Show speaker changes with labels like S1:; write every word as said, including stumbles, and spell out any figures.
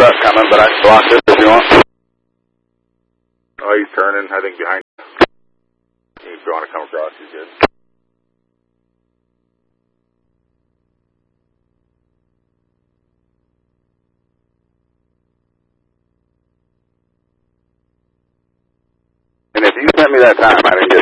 S1: truck coming, but I can block this if you want.
S2: Oh, he's turning, I think, behind you. If you want to come across, he's good.
S1: And if you sent me that time, I didn't get